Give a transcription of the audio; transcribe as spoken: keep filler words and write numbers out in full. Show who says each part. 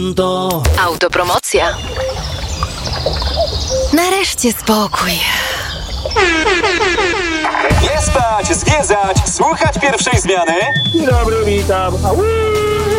Speaker 1: To
Speaker 2: autopromocja. Nareszcie spokój.
Speaker 3: Nie spać, zwiedzać, słuchać pierwszej zmiany.
Speaker 4: Dzień dobry, witam. Au!